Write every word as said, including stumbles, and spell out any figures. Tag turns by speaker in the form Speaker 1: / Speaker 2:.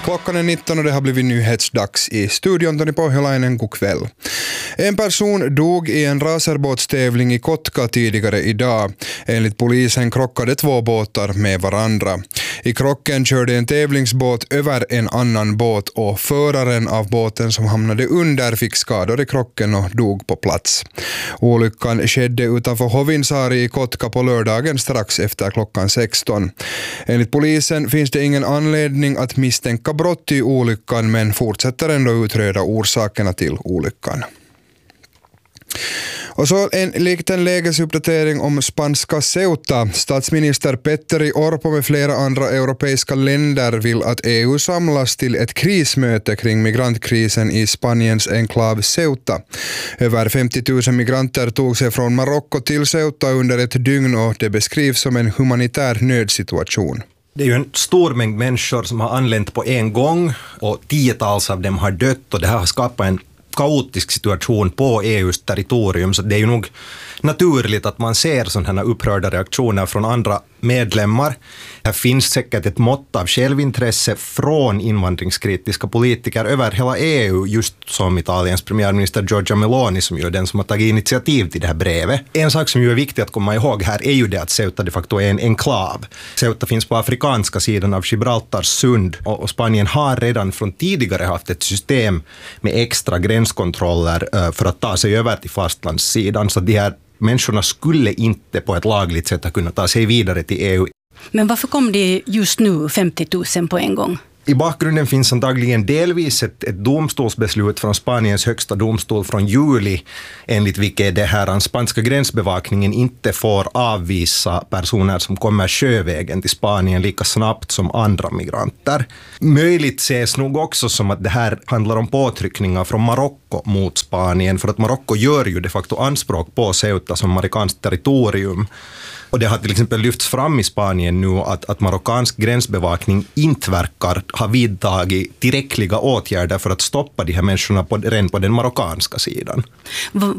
Speaker 1: Klockan är nitton och det har blivit nyhetsdags i studion. Tony Pohjolainen, god kväll. En person dog i en racerbåtstävling i Kotka tidigare idag. Enligt polisen krockade två båtar med varandra. I krocken körde en tävlingsbåt över en annan båt och föraren av båten som hamnade under fick skador i krocken och dog på plats. Olyckan skedde utanför Hovinsaari i Kotka på lördagen strax efter klockan sexton. Enligt polisen finns det ingen anledning att misstänka brott i olyckan, men fortsätter ändå utreda orsakerna till olyckan. Och så en liten lägesuppdatering om spanska Ceuta. Statsminister Petteri Orpo med flera andra europeiska länder vill att E U samlas till ett krismöte kring migrantkrisen i Spaniens enklav Ceuta. Över femtio tusen migranter tog sig från Marocko till Ceuta under ett dygn och det beskrivs som en humanitär nödsituation.
Speaker 2: Det är ju en stor mängd människor som har anlänt på en gång och tiotals av dem har dött, och det här har skapat en kaotisk situation på E U:s territorium, så det är ju nog naturligt att man ser sådana här upprörda reaktioner från andra medlemmar. Här finns säkert ett mått av självintresse från invandringskritiska politiker över hela E U, just som Italiens premiärminister Giorgia Meloni, som ju är den som har tagit initiativ till det här brevet. En sak som ju är viktig att komma ihåg här är ju det att Ceuta de facto är en enklav. Ceuta finns på afrikanska sidan av Gibraltars sund, och Spanien har redan från tidigare haft ett system med extra gränskontroller för att ta sig över till fastlandssidan, så de här människorna skulle inte på ett lagligt sätt ha kunnat ta sig vidare till E U.
Speaker 3: Men varför kom det just nu femtio tusen på en gång?
Speaker 2: I bakgrunden finns antagligen delvis ett, ett domstolsbeslut från Spaniens högsta domstol från juli, enligt vilket det här spanska gränsbevakningen inte får avvisa personer som kommer sjövägen till Spanien lika snabbt som andra migranter. Möjligt ses nog också som att det här handlar om påtryckningar från Marocko mot Spanien, för att Marocko gör ju de facto anspråk på Ceuta som marockanskt territorium. Och det har till exempel lyfts fram i Spanien nu att, att marockansk gränsbevakning inte verkar ha vidtagit tillräckliga åtgärder för att stoppa de här människorna på, redan på den marockanska sidan.
Speaker 3: V-